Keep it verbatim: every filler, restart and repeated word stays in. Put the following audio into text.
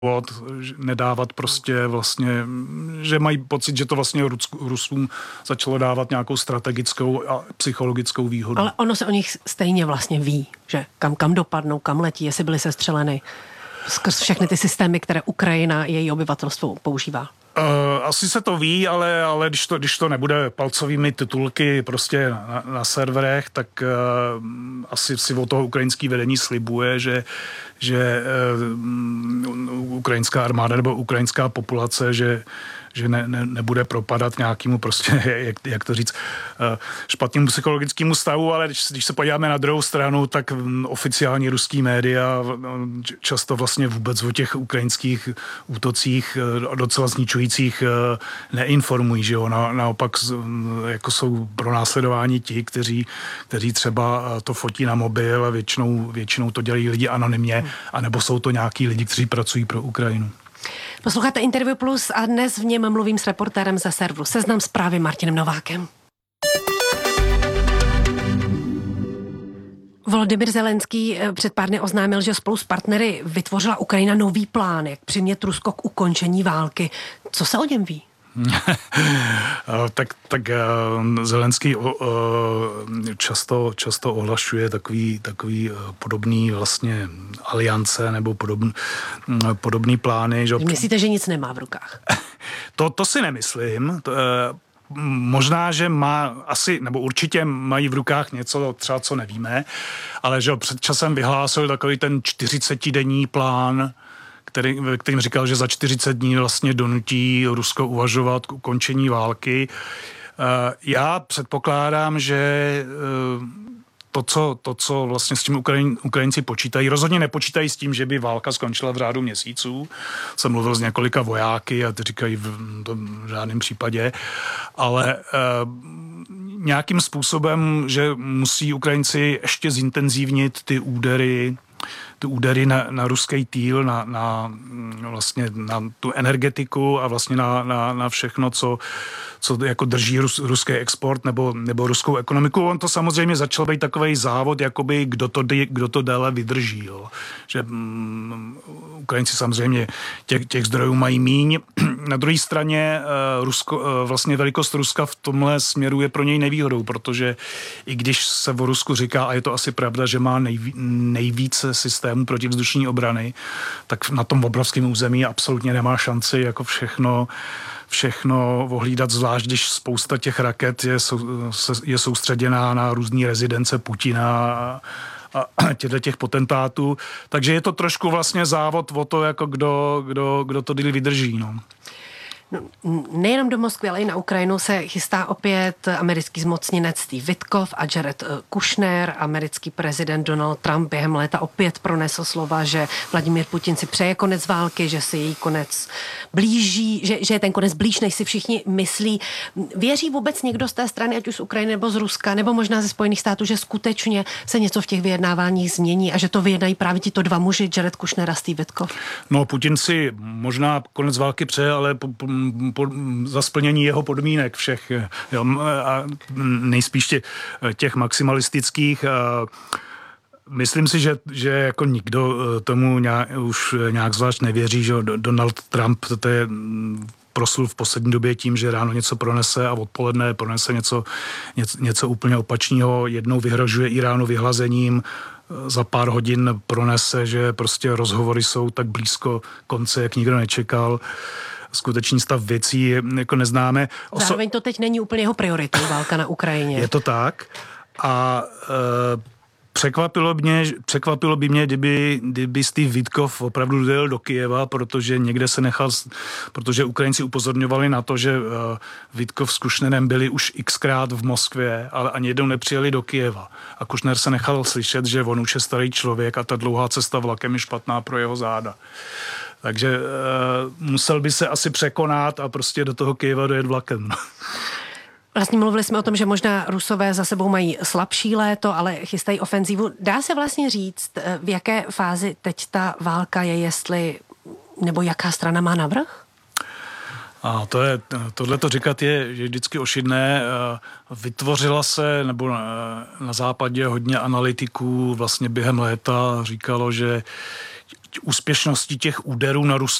nedávat prostě vlastně, že mají pocit, že to vlastně Rusům začalo dávat nějakou strategickou a psychologickou výhodu. Ale ono se o nich stejně vlastně ví, že kam, kam dopadnou, kam letí, jestli byly sestřeleny skrz všechny ty systémy, které Ukrajina, její obyvatelstvo používá. Uh, asi se to ví, ale, ale když, to, když to nebude palcovými titulky prostě na, na serverech, tak uh, asi si o toho ukrajinský vedení slibuje, že, že uh, ukrajinská armáda nebo ukrajinská populace, že že ne, ne, nebude propadat nějakému prostě, jak, jak to říct, špatnému psychologickému stavu, ale když, když se podíváme na druhou stranu, tak oficiální ruský média často vlastně vůbec o těch ukrajinských útocích docela zničujících neinformují, že jo, na, naopak jako jsou pronásledováni ti, kteří, kteří třeba to fotí na mobil a většinou, většinou to dělají lidi anonymně, anebo jsou to nějaký lidi, kteří pracují pro Ukrajinu. Posloucháte Interview Plus a dnes v něm mluvím s reportérem ze serveru Seznam Zprávy Martinem Novákem. Volodymyr Zelenský před pár dny oznámil, že spolu s partnery vytvořila Ukrajina nový plán, jak přimět Rusko k ukončení války. Co se o něm ví? tak, tak Zelenský často, často ohlašuje takový, takový podobný vlastně aliance nebo podobný, podobný plány. Že... Myslíte, že nic nemá v rukách? to, to si nemyslím. To, možná, že má asi, nebo určitě mají v rukách něco třeba, co nevíme, ale že před časem vyhlásil takový ten čtyřicetidenní plán, Který, kterým říkal, že za čtyřicet dní vlastně donutí Rusko uvažovat k ukončení války. Já předpokládám, že to, co, to, co vlastně s tím Ukrajin, Ukrajinci počítají, rozhodně nepočítají s tím, že by válka skončila v řádu měsíců. Jsem mluvil s několika vojáky a ty říkají v, to v žádném případě, ale nějakým způsobem, že musí Ukrajinci ještě zintenzívnit ty údery ty údery na, na ruský týl, na, na, vlastně na tu energetiku a vlastně na, na, na všechno, co, co jako drží rus, ruský export nebo, nebo ruskou ekonomiku. On to samozřejmě začal být takovej závod, jakoby kdo to, kdo to déle vydrží. Jo. Že um, Ukrajinci samozřejmě těch, těch zdrojů mají míň. Na druhé straně uh, Rusko, uh, vlastně velikost Ruska v tomhle směru je pro něj nevýhodou, protože i když se o Rusku říká, a je to asi pravda, že má nejví, nejvíce systémů protivzdušní obrany, tak na tom obrovském území absolutně nemá šanci jako všechno všechno ohlídat, zvlášť když spousta těch raket je, je soustředěná na různý rezidence Putina a, a těchto těch potentátů. Takže je to trošku vlastně závod o to, jako kdo, kdo, kdo to díl vydrží. No. No, nejenom do Moskvy, ale i na Ukrajinu se chystá opět americký zmocněnec Steve Witkoff a Jared Kushner. Americký prezident Donald Trump během léta opět pronesl slova, že Vladimír Putin si přeje konec války, že si její konec blíží, že, že je ten konec blíž, než si všichni myslí. Věří vůbec někdo z té strany, ať už z Ukrajiny nebo z Ruska, nebo možná ze Spojených států, že skutečně se něco v těch vyjednáváních změní a že to vyjednají právě tito dva muži, Jared Kushner a Steve Witkoff? No, Putin si možná konec války přeje, ale po, po, po, za splnění jeho podmínek všech jo, a nejspíš tě, těch maximalistických. Myslím si, že, že jako nikdo tomu nějak, už nějak zvlášť nevěří, že Donald Trump, to je proslul v poslední době tím, že ráno něco pronese a odpoledne pronese něco, něco, něco úplně opačného. Jednou vyhrožuje Iránu vyhlazením, za pár hodin pronese, že prostě rozhovory jsou tak blízko konce, jak nikdo nečekal. Skutečný stav věcí jako neznáme. Oso... Zároveň to teď není úplně jeho prioritou, válka na Ukrajině. Je to tak. A e, překvapilo, mě, překvapilo by mě, kdyby, kdyby Steve Witkoff opravdu dojel do Kyjeva, protože někde se nechal, protože Ukrajinci upozorňovali na to, že e, Witkoff s Kušnerem byli už xkrát v Moskvě, ale ani jednou nepřijeli do Kyjeva. A Kušner se nechal slyšet, že on už je starý člověk a ta dlouhá cesta vlakem je špatná pro jeho záda. Takže e, musel by se asi překonat a prostě do toho Kyjeva dojet vlakem. Vlastně mluvili jsme o tom, že možná Rusové za sebou mají slabší léto, ale chystají ofenzívu. Dá se vlastně říct, v jaké fázi teď ta válka je, jestli, nebo jaká strana má navrch? A to je, tohleto říkat je, je vždycky ošidné. Vytvořila se, nebo na, na západě hodně analytiků vlastně během léta říkalo, že úspěšností těch úderů na Rus,